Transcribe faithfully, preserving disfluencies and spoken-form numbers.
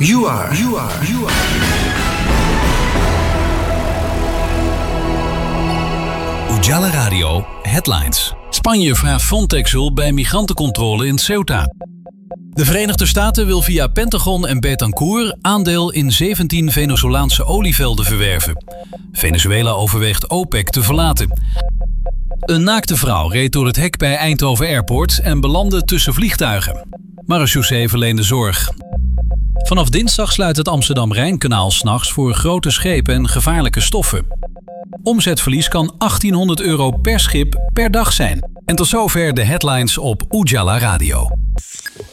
You are. You are. You are. Ujala Radio Headlines. Spanje vraagt Frontex-hulp bij migrantencontrole in Ceuta. De Verenigde Staten wil via Pentagon en Betancourt aandeel in zeventien Venezolaanse olievelden verwerven. Venezuela overweegt OPEC te verlaten. Een naakte vrouw reed door het hek bij Eindhoven Airport en belandde tussen vliegtuigen. Marechaussee verleende zorg. Vanaf dinsdag sluit het Amsterdam-Rijnkanaal 's nachts voor grote schepen en gevaarlijke stoffen. Omzetverlies kan achttienhonderd euro per schip per dag zijn. En tot zover de headlines op Ujala Radio.